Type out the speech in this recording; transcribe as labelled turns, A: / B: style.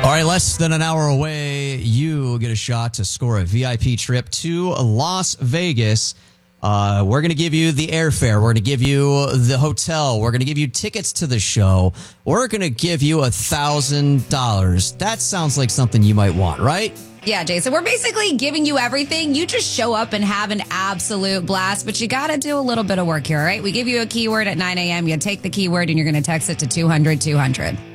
A: All right, less than an hour away, you get a shot to score a VIP trip to Las Vegas. We're going to give you the airfare. We're going to give you the hotel. We're going to give you tickets to the show. We're going to give you $1,000. That sounds like something you might want, right?
B: Yeah, Jason, we're basically giving you everything. You just show up and have an absolute blast, but you got to do a little bit of work here, all right? We give you a keyword at 9 a.m. You take the keyword and you're going to text it to 200-200.